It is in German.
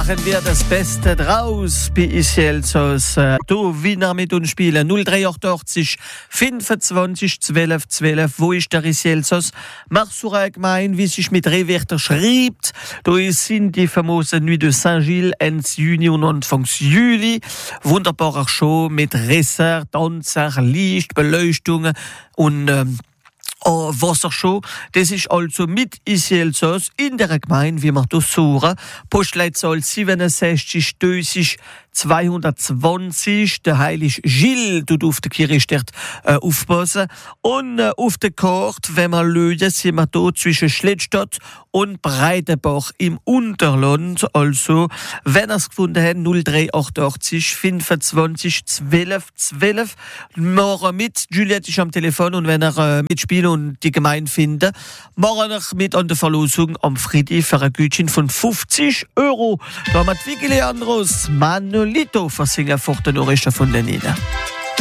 machen wir das Beste draus bei Isielsos. Du, Wiener mit uns spielen. 0388 25 12 12. Wo ist der Isielsos? Machst du gemein, wie sich mit Rehwärter schreibt. Da sind die famose Nuit de Saint-Gilles Ende Juni und Anfang Juli. Wunderbarer Show mit Resser, Tanzer, Licht, Beleuchtungen und Wassershow. Das ist also mit Isielsos in der Gemeinde, wie man das suchen. Postleitzahl 67 220. Der heilige Gilles tut auf der Kirche aufpassen. Und auf der Karte, wenn wir schauen, sind wir hier zwischen Schlettstadt und Breitenbach im Unterland. Also, wenn ihr es gefunden habt, 0388 25 12 12. Morgen mit. Juliette ist am Telefon und wenn ihr mitspielen und die Gemeinde finden, machen wir mit an der Verlosung am Freitag für ein Gutschein von 50 €. Da haben wir Vicky Leandros, Manolito versingen vor den Ohrischen von den Ihnen.